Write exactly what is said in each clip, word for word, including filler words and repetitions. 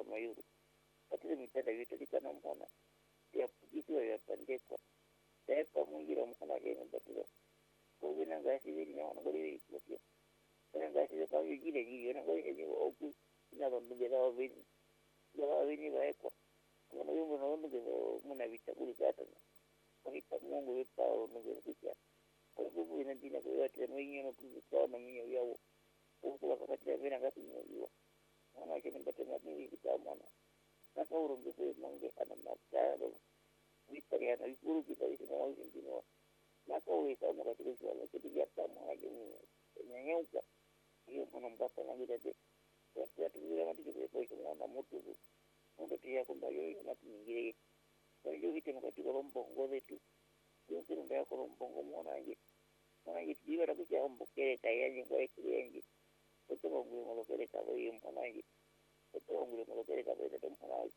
mayuru katika mitada vitu dikana mwana ya pujitu ya pandekwa tepa mungira mwana gene batiro ko wina ngasi wili na ngori ko wina ngasi ko yigire yigire na ngori ni oku na ndo ngera wini ngera wini baekwa kuna yungu na ndo ngero muna vitakuli kata kwa hita mungu wepa ngero kicha kwa hivyo ina dina kwa yote na wengi na kuzitoa na mimi yao huko wakati wina ngasi ni mwana yake mbate na mimi kitamana na kauro ngese mange ana mataro vitari ana ikuru kitari sina wao ngino na kauro kama katika shule kidia kama haje nyanyuka hiyo mwana mbata na ngide kwa sababu ndio mati kwa kwa na moto ndio tia kwamba yeye na nyingine kwa hiyo vitu katika mbongo wetu ndio ndio kwa mbongo mwana yake mwana yake jiwa na kuja mbokele tayari kwa kiengi kwa mbongo mbokele kwa mwana yake kwa ngure mbokele kwa ndio mwana yake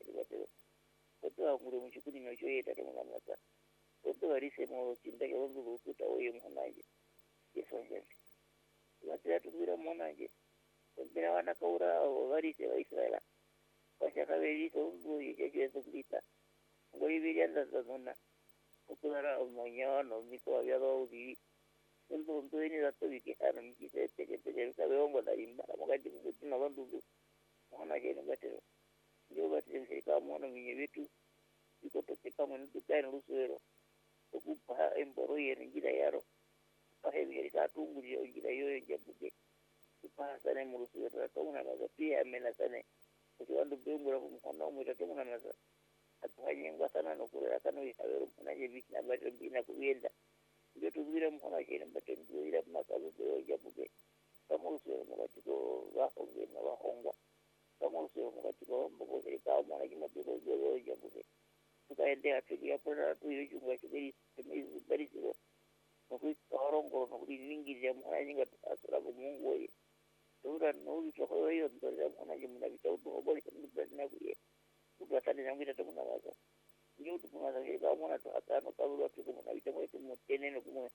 kwa ngure mshukuri na shoye tata mwana kwa warise mo chinda kwa ndugu ukuta huyo mwana yake yeso nje watu tubira mwana yake bila wana kaura warise wa Israela kwa sababu hizo ndio yake zungita ngoi vijana zazona ukura manyano miko ya rodi ndio ndio ni rato wiki ana mkite tete tete kwa wongo na imba wakati kuna wandu mwana yake ngatero ndio watu kama mwana mwenye vitu iko toke kama mtu kana rusero kupa emboro yene ngira yaro ahevi ya tungu ndio ngira yoyo jabuke kupa sana murusero tauna na pia amena sana kwa ndio bengura kumkona mwita tuna na atufanye ngwasana no kurera kano ikabero manaje biki na bato bina kuenda ndio tuzira mkona kile mbato ndio makazo ndio jabuke kama usio mwatiko wako na wahongwa kama usio mwatiko mbogo serikali mwana kima ndio ndio jabuke tukaendea tukia pora tu hiyo chungwa chibiri temizi bari sio kwa torongo no kulingi ya mwana nyinga asura Mungu wewe tura no hiyo hiyo ndio mwana jimna vitautu boli kama na kuye tukatani na ngita tukuna waza ndio tukuna zaidi kama mwana tu atano kabla tukuna vitamo yetu mtenene kumwe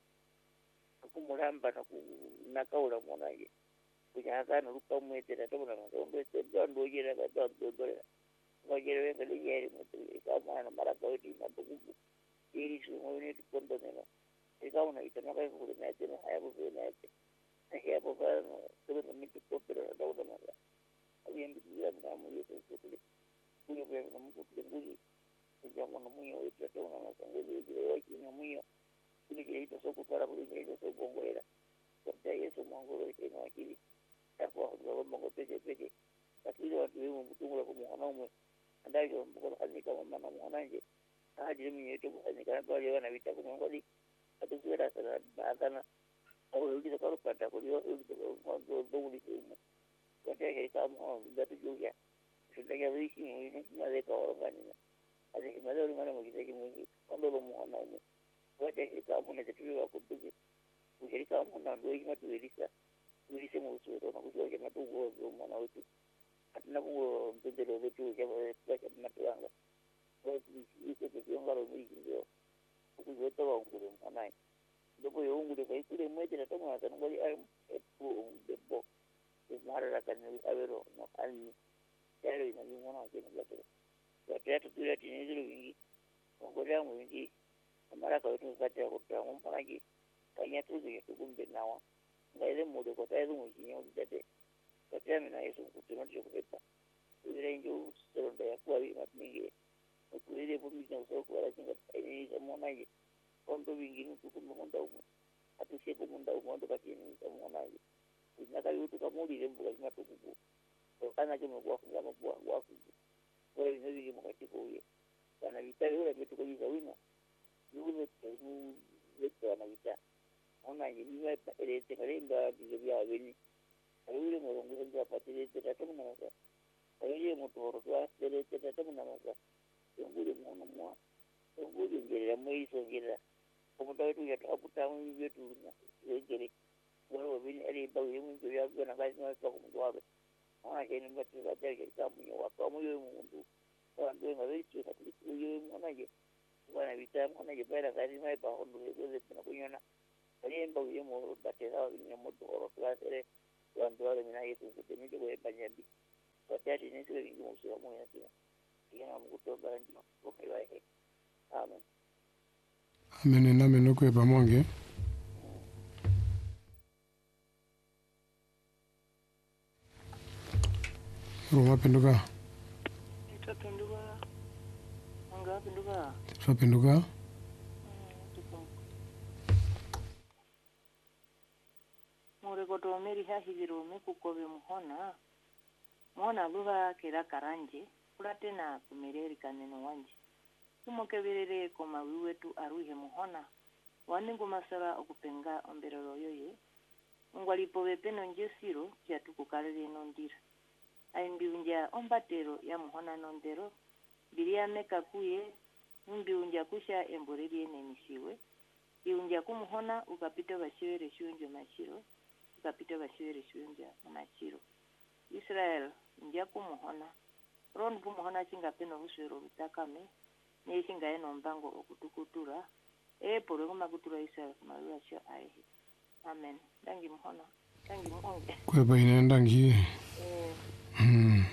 kumulamba na na kaula mwana yeye kujaga na ruka mwete na tukuna ndo ndio ndio yera kwa ndio ndio ngojere wenga liyeri mtu kama na maraka wetu na tukufu ili sio ni tukondo neno ikawa na itana kwa kule na tena hapo kwa na tena hapo kwa sababu mimi tukopera na dawa na aliyendi ya mnamu yetu kule kule kwa mtu kule nguli ndio mwana mwenye wetu tena na sangeli ile waki na mwenye kule kile ito soko para kule ile soko ngwera kwa Yesu Mungu wetu na akili hapo ndio Mungu peke peke lakini watu wengi mtungula kwa mwanaume ndayo mkono kanika mama mwanaje haji mimi yetu kanika kwa leo na vita kwa ngoli atukwenda sana baadana au ndio kwa kupata kwa hiyo ndio ndio ndio kwa hiyo kama ndio tujuya tunataka wiki mwingine na leka organiza hadi kama leo mwana mwingine mwingine ndio mwanaume kwa hiyo kama mnataka kutuji ushirika mwana ndio hiyo tuelisa tuelise mwisho na kujua kama tu mwana wetu hatuna kuo mpendelo wetu kwa kwa matuanga kwa hiyo kiongalo mwingi ndio kuzotoa wa ngure mwanai ndio yo ngure kwa kule mweje na tomo hata ngoli ai epo debo mara la kanini avero no ani yale ina ni mwana wake ndio kwa tatu tule tinizuru wingi ngoja mwingi mara kwa wetu kati kwa kwa mpanagi kanya tu zile tukumbe nawa ngaile mudo kwa tayari mwingi ndio kwa na Yesu kutumacho kubeba ile ndio ndio ya kwa hiyo mingi kuile pomisa usoko wala kinga ile kama naye kondo wingine tukumbe konda huko atusie kumunda huko ndo kati ni kama naye inaka yutu kama ile mboga kama tukuku kwa kana kama kwa kama kwa kwa kwa hiyo ndio mkati kwa hiyo kana vita yule kitu kwa hiyo wina yule tu wetu ana vita ona ile ile tekalinda ndio vya wini yule mrongo ndio apatile tata kama na yule mtoro kwa ile tata kama na ngule mwana mwa ngule ngere mwiso ngere kumuta wetu ya taputa mwi wetu ngere wao vile ile bawe mwi ya kwa na kazi na kwa kumwaga ah yeye ni mtu wa tege kama yo kwa moyo mundu kwa ndio na wetu katika yeye mwanaje bwana vitamu mwanaje bora kazi mai pa hondo ile kuna kunyona ile bawe mwi batera ni mtu oro kwa sere kwa ndio wale mina yetu kutemike kwa banyambi patati ni sio vingi msio moyo sio yana mkutoba ndio kwa hiyo amen amen na meno kwa pamoja Roma penduka Tutapenduka anga penduka tutapenduka More koto meri hahigiro mekukobe muhona Mwana luga kera karanje kulate na kumereri kaneno wanje Tumokebelele koma wiwetu aruhe muhona Waningu masara okupenga omberero yoye Ngwalipo bepeno njesiro kya tukukalele nondira Aimbiunja ombatero ya muhona nondero Biria meka kuye Mbiunja kusha emboreri enemisiwe Iunja kumuhona ukapita bashiwere shunjo mashiro Ukapita bashiwere shunja mashiro Israel nja kumuhona Ron kumuhona chinga peno uswero utakame Neshinga eno mbango okutukutura E poro kuma kutura Israel kumarua sho aihe Amen Dangi muhona Dangi muhonge Kwa baina ndangi Eh Hmm